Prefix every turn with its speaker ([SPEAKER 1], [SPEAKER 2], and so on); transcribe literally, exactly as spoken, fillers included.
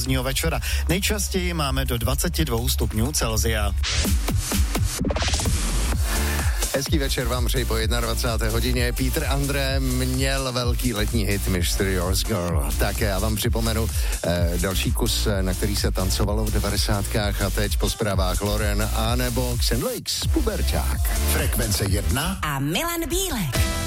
[SPEAKER 1] pozdního večera. Nejčastěji máme do dvacet dva stupňů Celsia.
[SPEAKER 2] Hezký večer vám přeji po dvacáté jedné hodině. Peter Andre měl velký letní hit Mysterious Girl. Tak já vám připomenu eh, další kus, na který se tancovalo v devadesátkách a teď po zprávách Loren a nebo Xen Lakes, Puberťák.
[SPEAKER 3] Frekvence jedna
[SPEAKER 4] a Milan Bílek.